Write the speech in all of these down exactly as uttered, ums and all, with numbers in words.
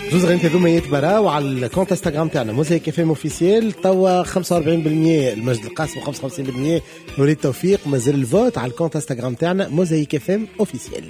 زوز غنيت هذوما يتبراو على الكونت انستغرام تاعنا موزايك اف ام اوفيسيال. توا خمسة وأربعين بالمية المجد القاسم وخمسة وخمسين بالمية وليد توفيق. مازال الفوت على الكونت انستغرام تاعنا موزايك اف ام اوفيسيال.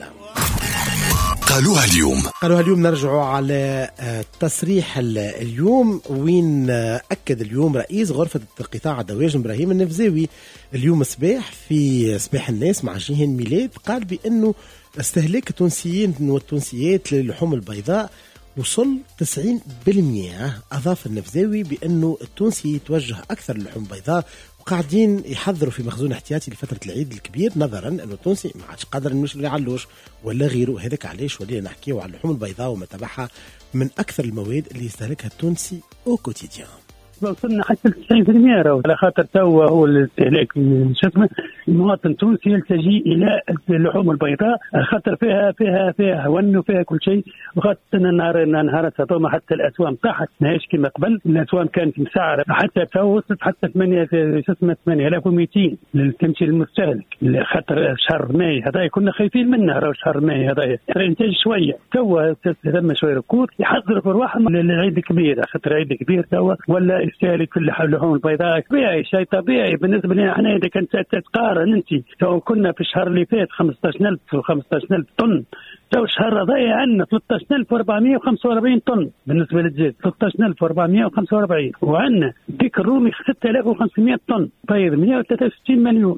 قالوها اليوم قالوها اليوم نرجعوا على تصريح اليوم وين أكد اليوم رئيس غرفة القطاع الدواجن إبراهيم النفزاوي اليوم صباح في صباح الناس مع جيهان ميلاد. قال بأنه استهلاك التونسيين والتونسيات للحوم البيضاء وصل تسعين بالمئة. أضاف النفزاوي بأنه التونسي يتوجه أكثر للحوم البيضاء وقاعدين يحضروا في مخزون احتياطي لفترة العيد الكبير، نظرا أنه التونسي ما عادش قادر نمشي لعلوش ولا غيره. هذاك علاش ولينا نحكيو على اللحوم البيضاء وما تبعها من أكثر المواد اللي يستهلكها التونسي أو كوتيديان. وصلنا حتى تسعين بالمئة راهو، على خاطر توا هو الاستهلاك من شكمه المواطن التونسي يلتجي الى اللحوم البيضاء خاطر فيها فيها فيها هون وفيها كل شيء. وخاطر النهار نهارات هذوما حتى الاسوام طاحت ماهيش كما قبل، الاسوام كانت مسعره حتى توصلت حتى ثمانية ثمانية آلاف ومئتين تمشي للمستهلك. خاطر شهر ماي هذا كنا خايفين منه، راهو شهر ماي هذا الانتاج شويه توا ثم شويه ركود يحضروا في رواحهم للعيد الكبير. خاطر العيد الكبير توا ولا يستهلك في اللحوم البيضاء طبيعي، شيء طبيعي بالنسبه لنا احنا. اذا كنت تقارن انت تو كنا في الشهر اللي فات خمسة عشر ألف وخمسة عشر ألف طن، تو الشهر ضايع عندنا ثلاثة عشر ألف وأربعمئة وخمسة وأربعين طن بالنسبه للدجاج، ثلاثة عشر ألف وأربعمئة وخمسة وأربعين، وعندنا ديك الرومي ستة آلاف وخمسمئة طن، طيب مئة وثلاثة وستين مليون.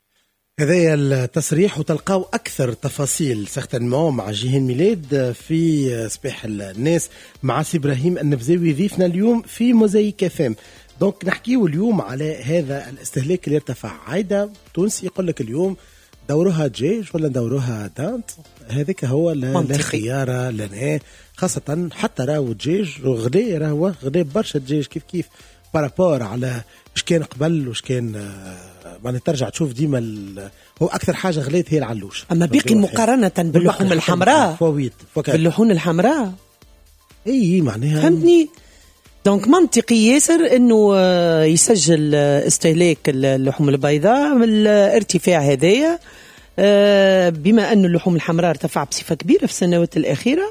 هذا التصريح وتلقاو أكثر تفاصيل سيغتانمون مع جيهان ميلاد في صباح الناس مع سي إبراهيم النفزاوي ضيفنا اليوم في موزايك اف ام. دونك نحكيو اليوم على هذا الاستهلاك اللي ارتفع. عايدة تونسي يقول لك اليوم دورها دجاج ولا دورها دانت، هذاك هو لا خيارة لنا، خاصة حتى راهو دجاج وغدا راهو غدا برشا دجاج كيف كيف بارابور على اش كان قبل وش كان. ما ترجع تشوف ديما هو اكثر حاجه غليت هي العلوش، اما باقي مقارنه باللحوم الحمراء باللحوم الحمراء اي معناها فهمتني. دونك منطقي ياسر انه يسجل استهلاك اللحوم البيضاء من الارتفاع هذايا، بما ان اللحوم الحمراء ارتفع بصفه كبيره في السنوات الاخيره.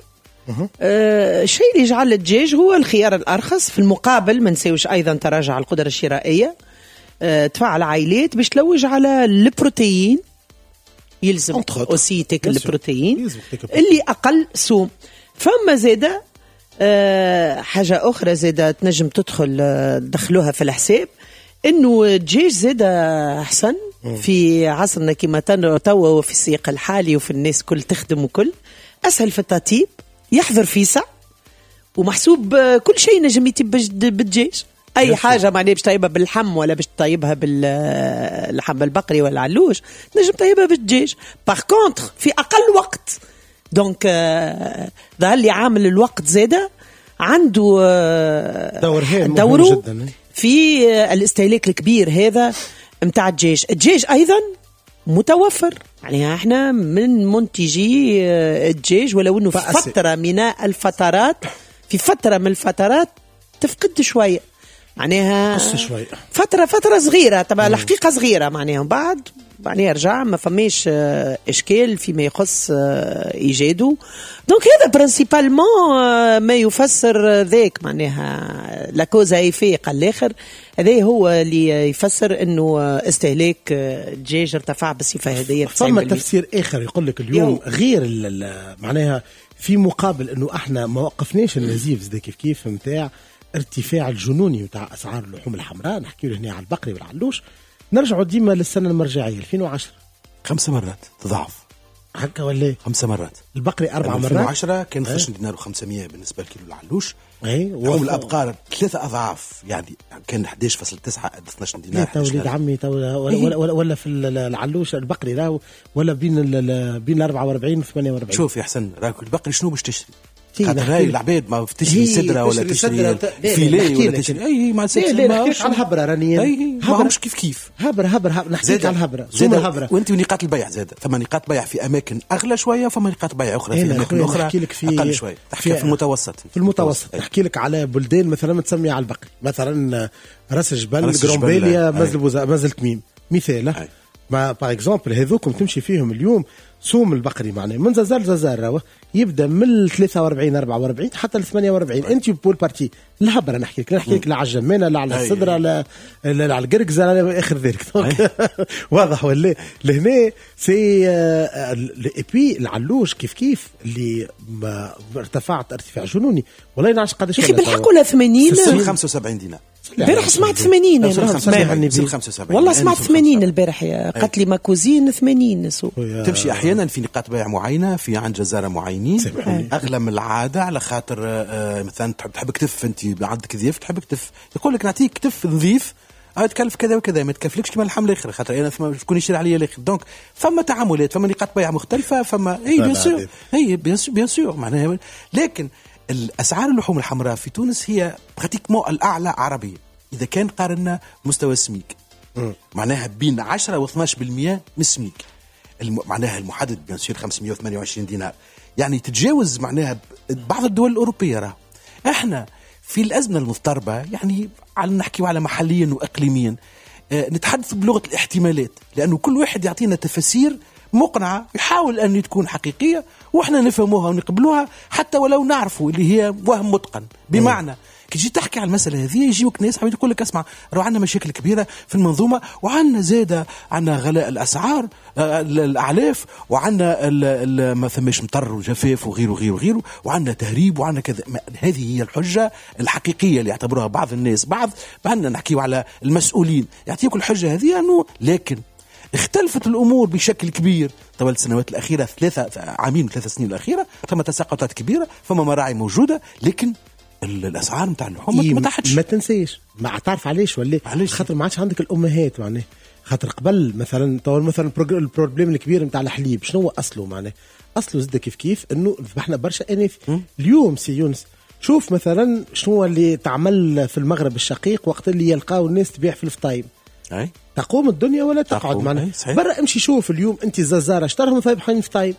الشيء اللي يجعل الدجاج هو الخيار الارخص. في المقابل ما نساوش ايضا تراجع القدره الشرائيه، تدفع العائلات باش تلوج على البروتين، يلزم اوسي تاكل البروتين اللي اقل سوم. فما زاده أه حاجه اخرى زاده تنجم تدخل دخلوها في الحساب، انه الدجاج زاده احسن في عصرنا كما توا وفي السياق الحالي وفي الناس كل تخدم وكل اسهل في التطيب، يحضر فيسع ومحسوب كل شيء نجم يتب بالدجاج. اي حاجه معناها باش طيبها باللحم ولا باش طيبها باللحم البقري ولا علوش نجم طيبها بالدجاج. باغ كونتر في اقل وقت. دونك ظهر لي عامل الوقت زاده عنده دور هام دوره في الاستهلاك الكبير هذا متاع الدجاج. الدجاج ايضا متوفر، يعني احنا من منتجي الدجاج، ولو انه في فتره من الفترات في فتره من الفترات تفقد شويه، معناها فترة فترة صغيرة طبعا الحقيقة صغيرة، معناها بعد معناها يرجع ما فماش إشكال فيما يخص إيجاده. دونك هذا برنسيبالمون ما يفسر ذاك، معناها لاكوزا ايفي قال الآخر هذا هو اللي يفسر إنه استهلاك الدجاج ارتفع بالصفة هذه. فما تفسير آخر يقول لك اليوم غير معناها في مقابل إنه إحنا ما وقفناش النزيف زي كيف كيف متاع ارتفاع الجنوني بتاع اسعار اللحوم الحمراء. نحكي له هنا على البقري والعلوش، نرجعوا ديما للسنه المرجعيه ألفين وعشرة خمس مرات تضاعف هكا ولا خمس مرات. البقري اربع مرات. ألفين وعشرة كان خمسة عشر دينار وخمسمية بالنسبه لكيلو العلوش. اي لحوم الابقار ثلاثه اضعاف، يعني كان احد عشر فاصلة تسعة قد اثنا عشر دينار. يا وليد عمي ولا, ولا, ولا, ولا في العلوش البقري راهو ولا بين بين أربعة وأربعين و ثمانية وأربعين. شوف يا حسن راك البقري شنو باش تشتري؟ خاطر هاي العباد ما تشتري صدره ولا تشتري فيليه ولا تشتري اي ما لا لا نحكيش على الهبره راني اي ما مش كيف كيف هبره هبره نحكيك على الهبره زاد الهبره. وانت ونقاط البيع زاد ثم نقاط بيع في اماكن اغلى شويه وفما نقاط بيع اخرى في اماكن اخرى اقل شويه. تحكي في المتوسط في المتوسط نحكي لك على بلدان مثلا متسميه على البقري، مثلا راس الجبل جرومبيليا مازل مازل تميم مثال. ما باغ اكزومبل هذوكم تمشي فيهم اليوم سوم البقري معناه من زازار زازار يبدا من ثلاثة وأربعين أربعة وأربعين حتى ل ثمانية وأربعين. انت بول بارتي الهبره نحكي لك نحكي لك لا على الجمانه لا على الصدره لا لا على القرقزه لا اخر ذلك. واضح ولا لهنا سي اي بي العلوش كيف كيف اللي ارتفعت ارتفاع جنوني والله نعرفش قداش يا اخي بالحق ولا ثمانين خمسة وسبعين دينار البارح سمعت ثمانين والله سمعت ثمانين البارح قالت لي ما كوزين ثمانين سوق. تمشي احيانا في نقاط بيع معينه في عند جزاره معينين اغلى من العاده على خاطر مثلا تحب تحب كتف انت عندك ضيف تحب كتف يقول لك نعطيك كتف نظيف تكلف كذا وكذا ما تكلفلكش كما اللحم الاخر خاطر انا ثم شكون يشري عليا الاخر. دونك فما تعاملات فما نقاط بيع مختلفه فما اي بيان سور هي بيان سور معناها. لكن الاسعار اللحوم الحمراء في تونس هي براتيكمون الاعلى عربيا اذا كان قارنا مستوى السميك معناها بين عشرة و اثناش بالمئة من السميك الم... معناها المحدد بيان سور خمسمئة وثمانية وعشرين دينار يعني تتجاوز معناها بعض الدول الاوروبيه. راه احنا في الازمه المضطربه يعني على نحكيو على محليا واقليميا اه نتحدث بلغه الاحتمالات لانه كل واحد يعطينا تفاسير مقنعه يحاول ان تكون حقيقيه واحنا نفهموها ونقبلوها حتى ولو نعرفوا اللي هي وهم متقن. بمعنى كي تجي تحكي على المسألة هذه يجيوك ناس حبيت يقول لك اسمع راه عندنا مشاكل كبيرة في المنظومة وعندنا زادة عندنا غلاء الأسعار الأعلاف وعندنا ما ثماش مطر وجفاف وغيره وغيره وغيره وعندنا تهريب وعندنا كذا. هذه هي الحجة الحقيقية اللي يعتبروها بعض الناس بعض بعدنا نحكيو على المسؤولين يعطيكم الحجة هذه أنه لكن اختلفت الأمور بشكل كبير طوال السنوات الأخيرة ثلاثة عامين ثلاثة سنين الأخيرة ثم تساقطات كبيرة فما مراعي موجودة لكن الاسعار نتاع اللحوم إيه ما تحتش. ما تنسيش ما تعرف علاش ولا خاطر ما عادش عندك الامهات معناه خاطر قبل مثلا طول مثلا البروبليم الكبير نتاع الحليب شنو هو اصله معناه اصله زاد كيف كيف انه ذبحنا برشا انف. اليوم سي يونس شوف مثلا شنو اللي تعمل في المغرب الشقيق وقت اللي يلقاو الناس تبيع في الفطايم أي. تقوم الدنيا ولا تقعد معناه برا امشي شوف اليوم انت زازاره اشتراهم ذابحين فطايم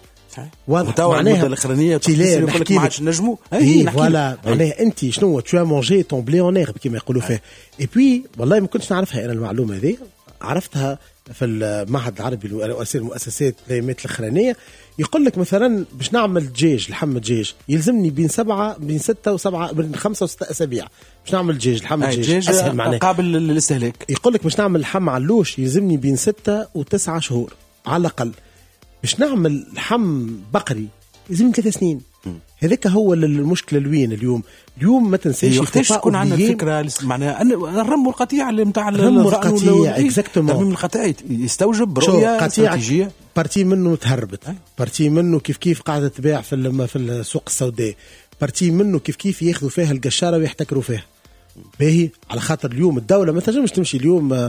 وتوا المده الاخرانيه يقول لك ما عادش نجموا اي فوالا معناها انت شنو تو مونجي طون بليونير كما يقولوا فيه. اي بي والله ما كنتش نعرفها انا المعلومه هذه عرفتها في المعهد العربي لرؤساء المؤسسات الايامات الاخرانيه يقول لك مثلا باش نعمل دجاج لحم دجاج يلزمني بين سبعه بين سته وسبعه بين خمسه وسته اسابيع باش نعمل دجاج لحم دجاج اسهل معناه قابل للاستهلاك. يقول لك باش نعمل لحم علوش يلزمني بين سته وتسعه شهور على الاقل. باش نعمل لحم بقري يلزمني ثلاث سنين. هذاك هو المشكله الوين اليوم اليوم ما تنساش وقتاش تكون عندنا فكره معناها الرم والقطيع اللي نتاع الرم والقطيع اكزاكتومون ترميم القطيع يستوجب رؤيه استراتيجيه بارتي منه تهربت بارتي منه كيف كيف قاعده تباع في في السوق السوداء بارتي منه كيف كيف ياخذوا فيها القشاره ويحتكروا فيها باهي على خاطر اليوم الدوله ما تنجمش تمشي اليوم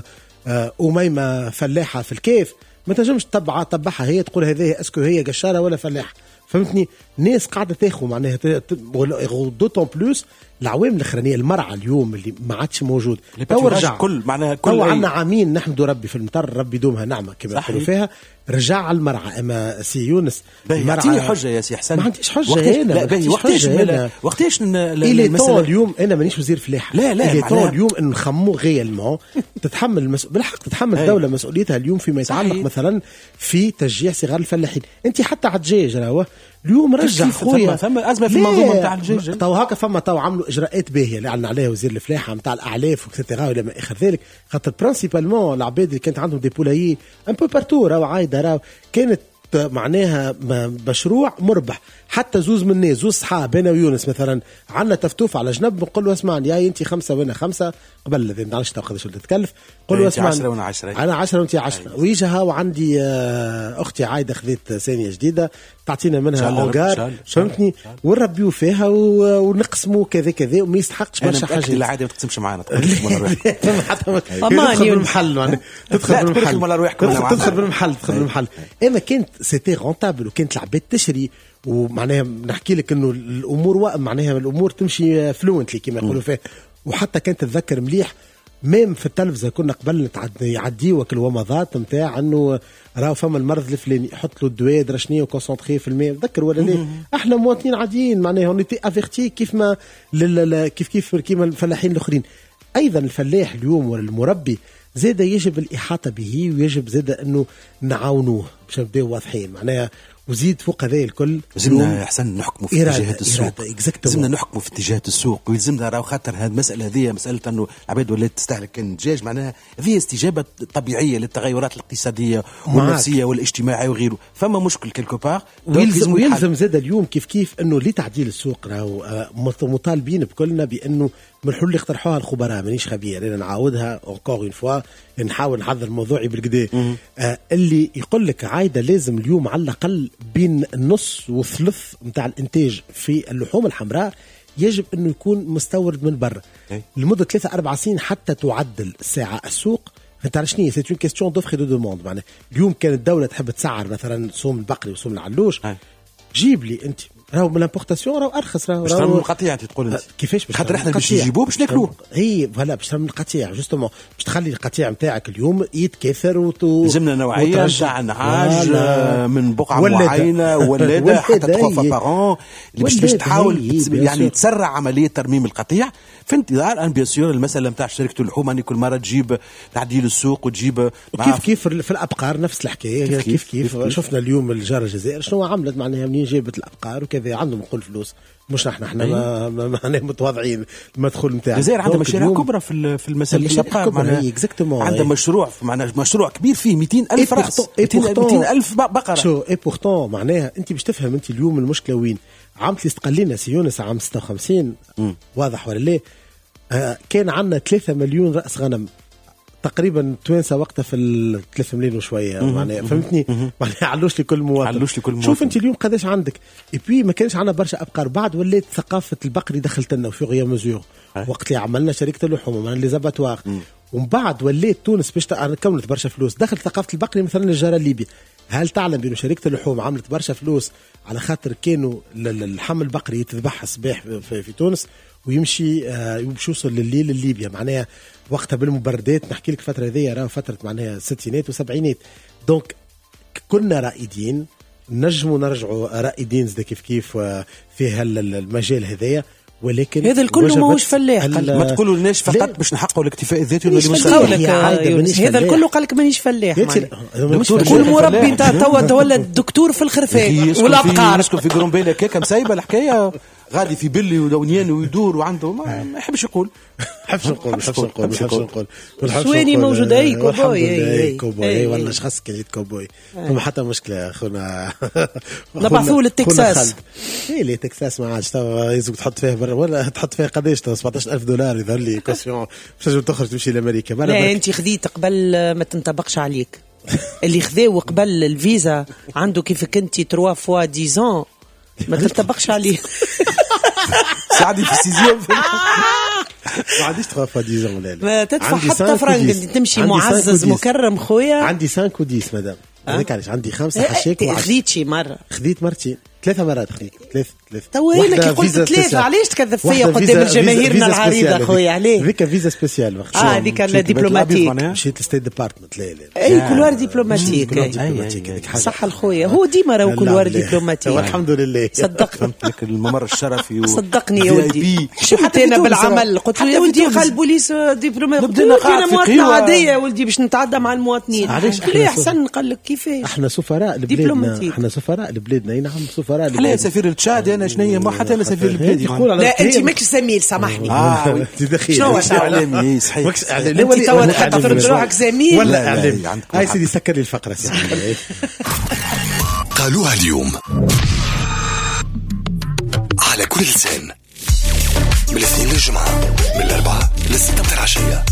أميمة فلاحه في الكيف ما تنجمش تتبعها تبعها هي تقول هذه اسكو هي قشاره ولا فلاح فهمتني. ناس قاعده تاخذ معناها دوتون بلوس العوامل الاخرانيه المرعى اليوم اللي ما عادش موجود تو رجع كل معناها كل عندنا عامين نحمد ربي في المطر ربي دومها نعمه كما يقولوا فيها رجع على المرعى. اما سي يونس المرعى حجه يا سي حسن ما عنديش حجه هنا لا وقتاش وقتاش المساله اليوم انا مانيش وزير فلاحه لا لا اللي اليوم ان نخمو غيالمون تتحمل المس... بالحق تتحمل الدوله مسؤوليتها اليوم فيما يتعلق مثلا في تشجيع صغار الفلاحين. انت حتى على الدجاج راهو اليوم رجع خويا ثم ازمه في المنظومه نتاع الدجاج تو هكا فما تو عملوا اجراءات باهيه اللي عنا عليها وزير الفلاحه نتاع الاعلاف وكذا الى ما اخر ذلك خاطر برينسيبالمون العباد اللي كانت عندهم دي بولايي ان بو بارتو راهو عايده راهو كانت معناها مشروع مربح. حتى زوز من الناس زوز صحاب انا ويونس مثلا عندنا تفتوف على جنب بنقول له اسمعني يا انت خمسه وانا خمسه قبل الذي ما نعرفش قداش تتكلف قول له اسمعني عشرة وانا عشرة انا عشرة وانت عشرة ويجي ها وعندي اختي عايده خذيت ثانيه جديده تعطينا منها اونغار فهمتني ونربيو فيها ونقسموا كذا كذا وما يستحقش برشا حاجات. لا عادي ما تقسمش معانا حتى تدخل بالمحل تدخل بالمحل تدخل بالمحل تدخل بالمحل اما كانت سيتي رونتابل وكانت العباد تشري ومعناها نحكي لك انه الامور معناها الامور تمشي فلوينتلي كما يقولوا فيه. وحتى كانت تتذكر مليح ميم في التلفزه كنا قبل يعديوك الومضات نتاع انه راهو فما المرض الفلاني يحط له الدواء درشنيه وكونسونطري في الماء تذكر ولا لا احنا مواطنين عاديين معناها اونيتي افيرتي كيف ما كيف كيف كيما الفلاحين الاخرين. ايضا الفلاح اليوم والمربي زاد يجب الاحاطه به، ويجب زاد انه نعاونوه باش نبداو واضحين معناها. وزيد فوق هذا الكل لازمنا احسن نحكموا في اتجاهات السوق، لازمنا نحكموا في اتجاهات السوق، ويلزمنا راهو خاطر هذه المساله هذه مساله انه العباد ولات تستهلك الدجاج، معناها هذه استجابه طبيعيه للتغيرات الاقتصاديه والنفسيه والاجتماعيه وغيره. فما مشكل كيلكو بار، ويلزم, ويلزم زاد اليوم كيف كيف انه لتعديل السوق راهو مطالبين بكلنا بانه من الحلول اللي اقترحوها الخبراء، مانيش خبير انا نعاودها اونكور اون فوا، نحاول نحضر موضوعي بالكدا. آه اللي يقول لك عايده لازم اليوم على الاقل بين النص وثلث نتاع الانتاج في اللحوم الحمراء يجب انه يكون مستورد من برا لمده ثلاثة أربع سنين حتى تعدل الساعه السوق. فانت عارف شنو هي؟ سي اون كيستيون دوفر دو دوموند. معناها اليوم كانت الدوله تحب تسعر مثلا سوم البقري وسوم العلوش، جيب لي انت راهو من الامبورتاسيون راهو ارخص، راهو باش ترمي القطيع انت تقول انت كيفاش باش خاطر احنا باش نجيبوه باش ناكلوه. هي فوالا باش ترمي القطيع جوستومون باش تخلي القطيع نتاعك اليوم يتكاثر وتو لازمنا نوعيه نتاع نعاج من بقعه معينه ولاده حتى تخوف بارون اللي باش تحاول يعني تسرع عمليه ترميم القطيع في انتظار ان بيان سور المساله نتاع شركه اللحوم اني كل مره تجيب تعديل السوق وتجيب كيف كيف في الابقار نفس الحكايه كيف كيف, كيف, كيف شفنا اليوم الجار الجزائر شنو عملت معناها منين جابت الابقار وكذا عندهم نقول فلوس مش نحن احنا ما ما متواضعين المدخول نتاعنا. الجزائر عندها مشاريع كبرى في في المساله الابقار معناها عندها مشروع معناها مشروع كبير فيه مئتين ألف راس مئتين ألف بقره. شو اي بورتون معناها انت باش تفهم انت اليوم المشكله وين عام اللي استقلينا سي يونس عام ستة وخمسين واضح ولا لا؟ آه كان عندنا ثلاثة مليون رأس غنم تقريبا توانسة وقتها في ثلاثة ملايين وشويه معناها فهمتني معناها علوش لكل مواطن. علوش لكل مواطن. شوف انت اليوم قداش عندك اي ما كانش عندنا برشا ابقار بعد ولات ثقافه البقري دخلت لنا في غير مزيور وقت اللي عملنا شركه اللحوم عملنا لي زاباتوار ومن بعد ولات تونس باش كونت برشا فلوس دخل ثقافه البقري مثلا الجاره الليبيا. هل تعلم بأنه شركة اللحوم عملت برشا فلوس على خاطر كانوا الحمل البقري يتذبح الصباح في, في تونس ويمشي آه يمشي يوصل لليل لليبيا معناها وقتها بالمبردات نحكي لك فترة ذي راه فترة معناها ستينات وسبعينات. دونك كنا رائدين نجموا نرجعوا رائدين زي كيف كيف في هالمجال هذايا ولكن هذا الكل ماهوش فلاح. ما تقولوا لناش فقط باش نحققوا الاكتفاء الذاتي ولا مش هذا الكل قال لك مانيش فلاح. كل مربي نتاع توا تولى الدكتور في الخرفان والابقار يسكن في قرومبيله كيكا مسايبه الحكايه غادي في بلي ودونيان ويدور وعنده ما يحبش يقول حبش نقول حبش نقول حبش نقول شويني موجود اي كوبوي اي كوبوي ولا شخص كليت كوبوي ما حتى مشكله اخونا نبعثوا للتكساس. اي لي تكساس ما عادش توا يلزمك تحط فيه برا ولا تحط فيه قداش سبعطاش ألف دولار يظهر لي كوسيون باش تخرج تمشي لامريكا. لا انت خذيت قبل ما تنطبقش عليك اللي خذاو قبل الفيزا عنده كيفك انت ثلاثة فوا ديزون ما تنطبقش عليه. ساعدي في السيزيام ما عنديش ثلاثة فوا ديزون لا ما تدفع حتى فرنك تمشي معزز مكرم خويا. عندي خمسة وديس مدام هذيك علاش عندي خمسة حشيك خذيت شي مرة خذيت مرتين ثلاثة مرات خذيت ثلاث ثلاث تو هيك قلت ثلاثة علاش تكذب فيا قدام الجماهيرنا العريضة خويا عليه هذيك فيزا سبيسيال اه هذيك الدبلوماتيك مشيت للستيت ديبارتمنت لا لا اي كلوار دبلوماتيك صح الخويا هو ديما راهو كلوار دبلوماتيك والحمد لله صدقني لك الممر الشرفي صدقني يا ولدي شفت انا بالعمل قلت له يا ولدي خال البوليس دبلوماتيك قلت له انا مواطنة عادية يا ولدي باش نتعدى مع المواطنين ليه احسن قال لك كيفاش احنا سفراء لبلادنا احنا سفراء لبلادنا اي نعم سفراء لبلادنا سفير تشاد انا شنو ما حتى انا سفير البلاد لا انت ماكش زميل سامحني اه انت دخيل شنو اعلامي صحيح انت تو تحط روحك زميل ولا اعلامي هاي سيدي سكر لي الفقره سيدي. قالوها اليوم على كل لسان من الاثنين للجمعه من الاربعاء للسته متاع العشيه.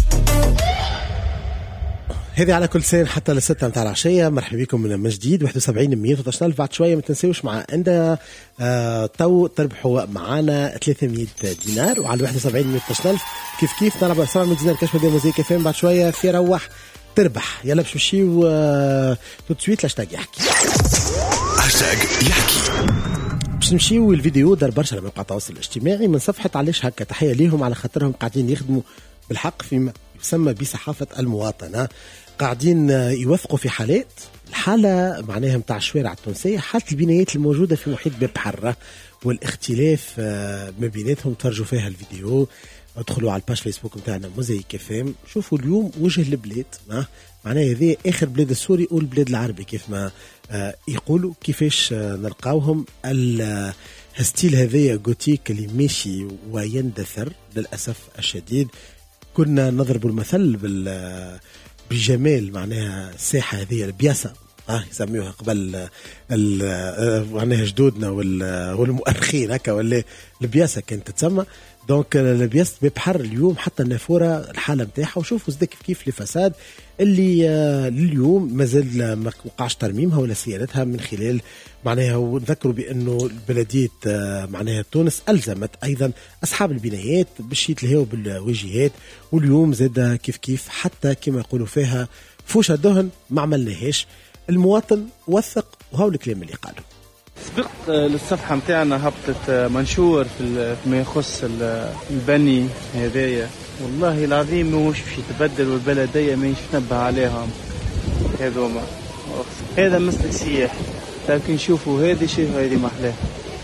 هذه على كل سنة حتى للستة متاع العشية. مرحبا بكم من جديد واحد وسبعين مية وثلاثة عشر بعد شوية ما تنسوش مع عند آه تو تربحوا معانا ثلاثمية دينار وعلى واحد وسبعين مية وثلاثة عشر كيف كيف نلعب سبعمية دينار كاش مدير موزيك فين بعد شوية في روح تربح. يلا باش نمشيو آه تو تسويت لاشتاق يحكي هاشتاج يحكي باش نمشيو الفيديو دار برشا من مواقع التواصل الاجتماعي من صفحة علاش هكا. تحية ليهم على خاطرهم قاعدين يخدموا بالحق فيما يسمى بصحافة المواطنة قاعدين يوثقوا في حالات الحالة معناها متاع الشوارع التونسية حالة البنايات الموجودة في محيط باب حرة والاختلاف ما بيناتهم. تفرجوا فيها الفيديو، ادخلوا على الباج فيسبوك نتاعنا موزايك اف ام، شوفوا اليوم وجه البلاد. معناها هذه اخر بلاد السوري والبلاد العربي كيف ما يقولوا، كيفاش نلقاوهم الستيل هذايا جوتيك اللي ماشي ويندثر للاسف الشديد. كنا نضرب المثل بالجمال، معناها الساحه هذه البياسه اه يسميوها قبل معناها جدودنا والمؤرخين هكا، ولا البياسه كانت تتسمى. دونك البياسه بحر اليوم حتى النافوره الحاله نتاعها، وشوفوا زدك كيف كيف الفساد اللي لليوم مازال ما وقعش ترميمها ولا صيانتها من خلال معناها. ونذكروا بانه بلديه معناها تونس الزمت ايضا اصحاب البنايات باش يتلهوا بالواجهات، واليوم زاد كيف كيف حتى كما يقولوا فيها فوشه دهن ما عملناهاش. المواطن وثق، وهو الكلام اللي قاله. سبقت للصفحة متاعنا هبطت منشور في ما يخص البني هذايا، والله العظيم مش باش يتبدل، والبلدية ما تنبه عليهم هذوما. هذا مثل سياح، لكن شوفوا هذه شيء هذه محلاه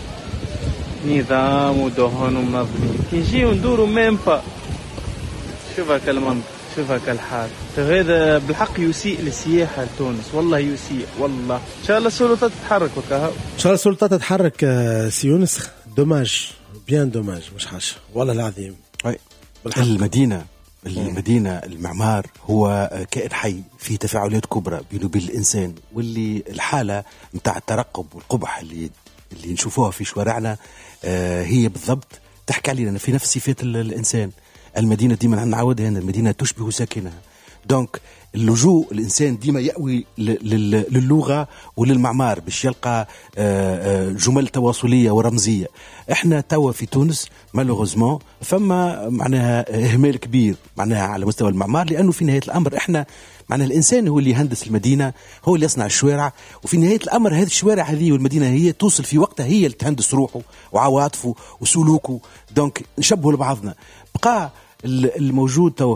نظام ودهن ومنظمين. كي نجيو ندوروا ميم با، شوف هكا المنظر، شوف هكا الحال. هذا بالحق يسيء للسياحة لتونس، والله يسيء والله. إن شاء الله السلطات تتحرك وكهو. إن شاء الله السلطات تتحرك سيونس. دوماج بيان دوماج مش حاجة والله العظيم. المدينة المدينة المعمار هو كائن حي في تفاعلات كبرى بينه وبين الإنسان، واللي الحالة متاع الترقب والقبح اللي اللي نشوفوها في شوارعنا هي بالضبط تحكي علينا في نفس صفات الإنسان. المدينة ديما نعودها أن المدينة تشبه ساكنها. دونك اللجوء الإنسان ديما يأوي للغة وللمعمار باش يلقى جمل تواصلية ورمزية. احنا توا في تونس مالوغوزمون فما معناها إهمال كبير معناها على مستوى المعمار، لأنه في نهاية الأمر احنا معناها الإنسان هو اللي يهندس المدينة، هو اللي يصنع الشوارع، وفي نهاية الأمر هذه الشوارع هذه والمدينة هي توصل في وقتها هي اللي تهندس روحه وعواطفه وسلوكه. دونك نشبهوا لبعضنا. بقى الموجود توا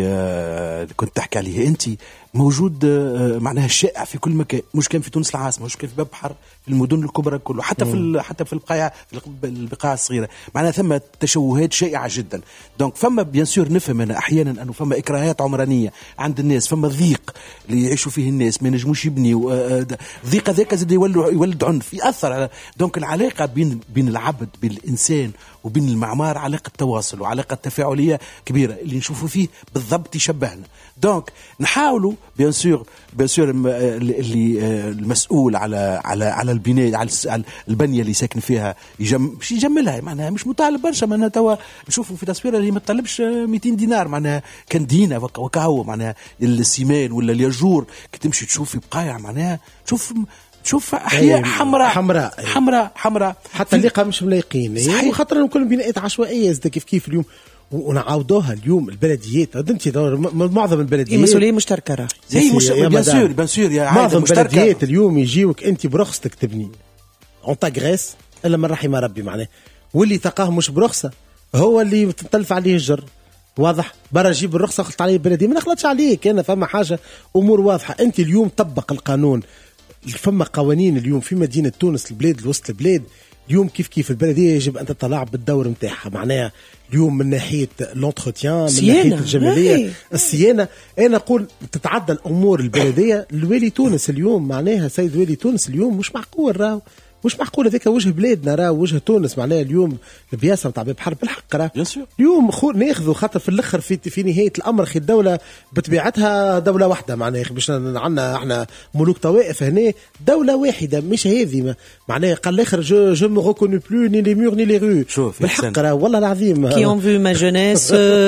في كنت تحكي عليه انت موجود معناها الشائع في كل مكان، مش كان في تونس العاصمه، مش كان في باب بحر، في المدن الكبرى كله، حتى في حتى في البقاع في البقاع الصغيره، معناها ثم تشوهات شائعه جدا. دونك فما بيان سور نفهم انا احيانا انه فما اكراهات عمرانيه عند الناس، فما ضيق اللي يعيشوا فيه الناس ما ينجموش يبنيوا، ضيق هذاك زاد يولد عنف ياثر على. دونك العلاقه بين بين العبد بين الانسان وبين المعمار علاقه تواصل وعلاقه تفاعليه كبيره اللي نشوفوا فيه بالضبط يشبهنا. دونك نحاولوا بيان سور بيان سور اللي المسؤول على على على البناء على البنيه اللي ساكن فيها يجم مش يجملها، معناها مش مطالب برشا، معناها توا نشوفوا في تصويره اللي ما تطلبش مئتين دينار، معناها كان دينا وكهو، معناها السيمان ولا الياجور كي تمشي تشوف في بقايع معناها تشوف شوف احياء حمراء حمراء حمراء حمراء حتى اللي مش ملايقين، وخاطر كل بناءات عشوائيه زاد كيف كيف اليوم ونعاودوها اليوم البلديات. انت معظم البلديات مسؤوليه مشتركه، هي مش بيان سور بيان سور يا معظم البلديات اليوم يجيوك انت برخصتك تبني اون تاغريس الا من رحم ربي معناه، واللي تلقاه مش برخصه هو اللي تتلف عليه الجر. واضح؟ برا جيب الرخصه خلط عليه البلديه، ما نخلطش عليك انا. فما حاجه امور واضحه. انت اليوم طبق القانون. فما قوانين اليوم في مدينه تونس البلاد الوسط البلاد اليوم كيف كيف البلديه يجب ان تتلاعب بالدور نتاعها، معناها اليوم من ناحيه لونتروتيان من ناحيه الجماليه الصيانه. انا نقول تتعدى الامور البلديه. الوالي تونس اليوم معناها سيد والي تونس اليوم مش معقول، راهو مش معقول هذاك وجه بلادنا، راه وجه تونس معناها اليوم البياسه نتاع باب بحر بالحق. راه اليوم ناخذوا خاطر في الاخر في في نهايه الامر خي الدوله بطبيعتها دوله واحده، معناها باش عندنا احنا ملوك طوائف هنا دوله واحده مش هذه، معناها قال الاخر جو جو مو ريكونو بلو ني لي مور ني لي رو. شوف بالحق راه والله العظيم كي اون في ما جونيس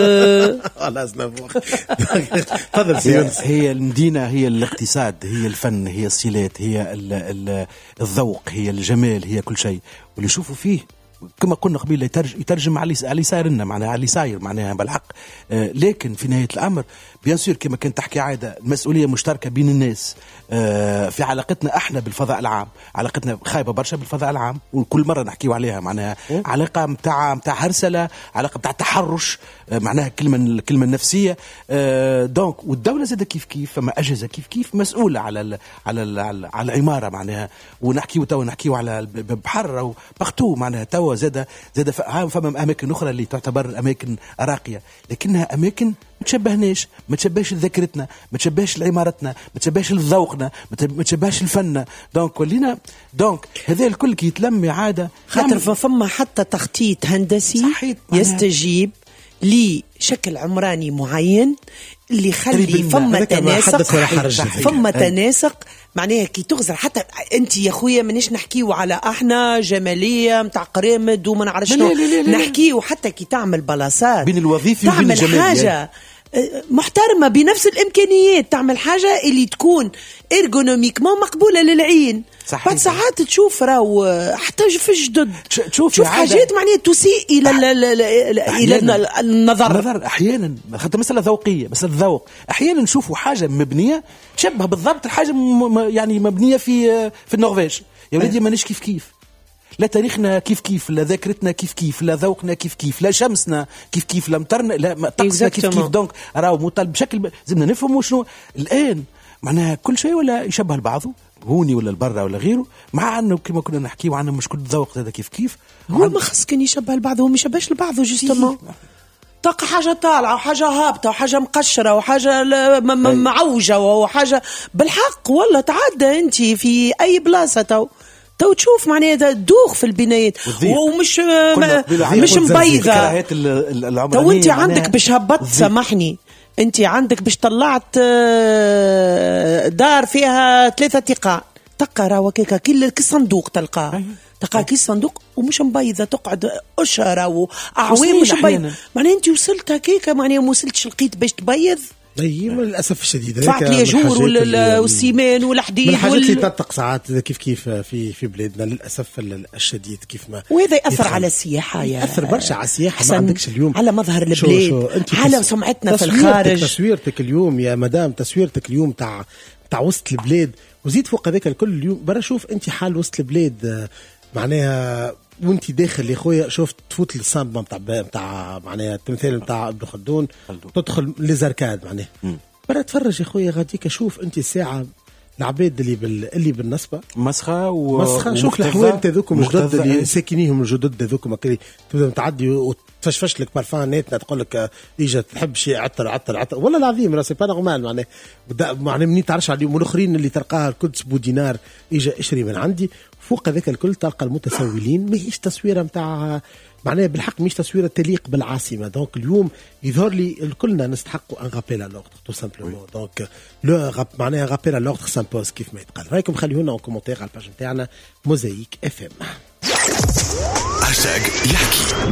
خلاص نفوخ. تفضل سيونس. هي المدينه هي الاقتصاد، هي الفن، هي الصلات، هي الذوق، هي الجمال، هي كل شيء. واللي يشوفوا فيه كما قلنا قبيل يترجم, يترجم على اللي صاير لنا معناها على اللي صاير معناها بالحق. آه لكن في نهايه الامر بيان سور كما كنت تحكي عاده المسؤوليه مشتركه بين الناس. آه في علاقتنا احنا بالفضاء العام، علاقتنا خايبه برشا بالفضاء العام وكل مره نحكيو عليها معناها علاقه نتاع نتاع هرسله، علاقه نتاع تحرش، آه معناها الكلمه الكلمه النفسيه. آه دونك والدوله زاد كيف كيف فما اجهزه كيف كيف مسؤوله على ال على ال على, على العماره معناها. ونحكيو تو نحكيو على بحر او بختو معناها تو زاد زاد فما اماكن اخرى اللي تعتبر اماكن راقيه، لكنها اماكن ما تشبهناش، ما تشبهش ذاكرتنا، ما تشبهش لعمارتنا، ما تشبهش لذوقنا، ما تشبهش الفن. دونك ولينا دونك هذا الكل كي يتلم عاده خاطر فما حتى تخطيط هندسي يستجيب لشكل عمراني معين اللي يخلي فما تناسق فما تناسق معناها كي تغزر. حتى انت يا خويا مانيش نحكيو على احنا جماليه نتاع قرامد وما نعرفش شنو، نحكيو حتى كي تعمل بلاصات بين الوظيفي وبين الجماليه، تعمل حاجه محترمه بنفس الامكانيات، تعمل حاجه اللي تكون ارغونوميكمون مقبوله للعين. صحيح. بعد ساعات تشوف راهو حتى في الجدد تشوف, تشوف حاجات معناها تسيء الى الى النظر. النظر احيانا حتى مساله ذوقيه، مساله ذوق. احيانا نشوفوا حاجه مبنيه تشبه بالضبط الحاجه يعني مبنيه في في النرويج. يا ولدي مانيش كيف كيف، لا تاريخنا كيف كيف، لا ذاكرتنا كيف كيف، لا ذوقنا كيف كيف، لا شمسنا كيف كيف، لا مطرنا، لا طقسنا كيف كيف. دونك راهو مطالب بشكل زدنا نفهموا شنو الان معناها كل شيء ولا يشبه لبعضه هوني ولا البرة ولا غيره، مع انه كما كنا نحكيو عنه مش كل ذوق هذا كيف كيف. هو ما خص كان يشبه لبعضه، هو ما يشبهش لبعضه جوستومون. تلقى حاجه طالعه وحاجه هابطه وحاجه مقشره وحاجه معوجه وحاجه بالحق والله تعدى انت في اي بلاصه تو تو تشوف معناها دوخ في البنايات ومش مش مبيضه. تو انت عندك باش هبط سامحني، انت عندك باش طلعت دار فيها ثلاثه تقاع تلقى راهو كيكا كل صندوق تلقاه تلقى كي صندوق ومش مبيضه تقعد اشهر واعوام مش مبيض. معناها انت وصلت هكاك معناها ما وصلتش لقيت باش تبيض. اي للاسف الشديد دفعت لي جور والسيمان والحديد من الحاجات اللي تنطق ساعات كيف كيف في في بلادنا للاسف الشديد كيف ما. وهذا ياثر على السياحه، يا ياثر برشا على السياحه. ما عندكش اليوم على مظهر البلاد، على سمعتنا في الخارج. تصويرتك اليوم يا مدام، تصويرتك اليوم تاع تاع وسط البلاد، وزيد فوق هذاك الكل اليوم برا شوف انت حال وسط البلاد معناها وانت داخل يا خويا شفت تفوت للصامبه نتاع نتاع معناها التمثال نتاع ابن خلدون، تدخل ليزاركاد معناها برا تفرج يا خويا غاديك شوف انت الساعه العباد اللي بال... اللي بالنسبه مسخه و... مسخه. شوف الحوان تذوكم الجدد اللي ساكنيهم الجدد ذوكم كلي تبدا تعدي وتفشفش لك بارفاناتنا تقول لك اجا تحب شيء عطر عطر عطر والله العظيم راه سي با نورمال معناها معناها منين تعرفش عليهم والاخرين اللي تلقاها الكدس بو دينار اجا اشري من عندي. فوق هذاك الكل تلقى المتسولين ماهيش تصويره نتاع معناها بالحق مش تصويره تليق بالعاصمه. دونك اليوم يظهر لي الكلنا نستحقوا ان رابيل على لوردر تو سامبلومون. دونك لو راب معناها رابيل على لوردر سامبوز كيف ما يتقال. رايكم خليونا ان كومونتير على الباج نتاعنا موزايك اف ام. هاشتاج يحكي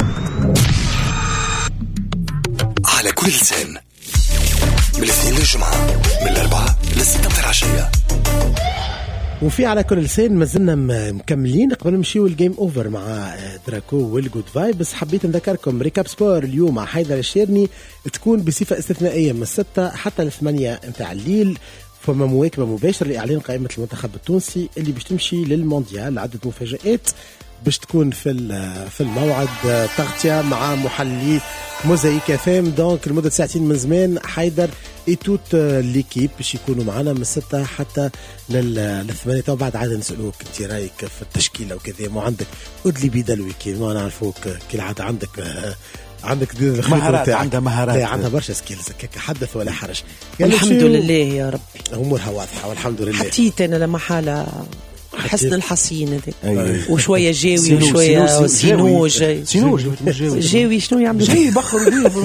على كل لسان من الاثنين للجمعة من الأربعة للستة متاع العشية. وفي على كل لسان مازلنا مكملين قبل نمشيو الجيم اوفر مع دراكو والجود فايبس. حبيت نذكركم ريكاب سبور اليوم مع حيدر الشيرني تكون بصفه استثنائيه من الستة حتى الثمانية متاع الليل، فما مواكبه مباشره لاعلان قائمه المنتخب التونسي اللي باش تمشي للمونديال. عده مفاجآت باش تكون في في الموعد، تغطيه مع محلي موزايك فام. دونك لمده ساعتين من زمان حيدر اي توت ليكيب باش يكونوا معنا من الستة حتى للثمانية. وبعد عاد نسألوك انت رايك في التشكيله وكذا. ما عندك ادلي بيدلوي كي ما نعرفوك كالعاده عندك عندك مهارات، عندها مهارات، لا عندها برشا سكيلز هكاك. حدث ولا حرج. الحمد لله يا ربي امورها واضحه والحمد لله. حتيت انا لما حالة حسن الحسين هذاك أيوة. وشويه جاوي وشويه سينوج سينوج جاوي شنو يعمل جاي بخر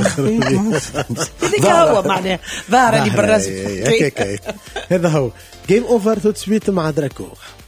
هذاك هو معناه ظاهر اللي بالراس هذا هو جيم اوفر تو سويت مع دراكو.